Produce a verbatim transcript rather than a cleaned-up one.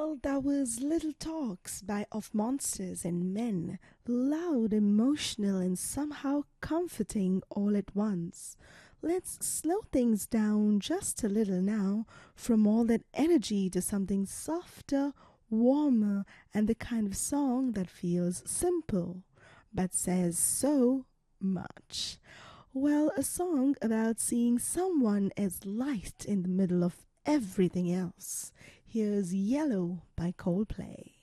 Well, that was Little Talks by Of Monsters and Men, loud, emotional, and somehow comforting all at once. Let's slow things down just a little now, from all that energy to something softer, warmer, and the kind of song that feels simple, but says so much. Well, a song about seeing someone as light in the middle of everything else. Here's Yellow by Coldplay.